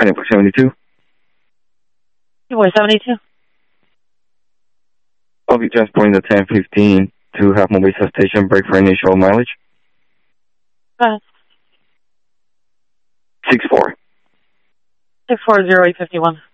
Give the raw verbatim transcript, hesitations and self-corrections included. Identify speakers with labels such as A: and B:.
A: Cutting for seventy-two.
B: four seventy-two.
A: I'll be transporting the ten fifteen to Half Moon Base Station. Break for initial mileage.
B: Go ahead.
A: six four.
B: six four zero eight fifty-one.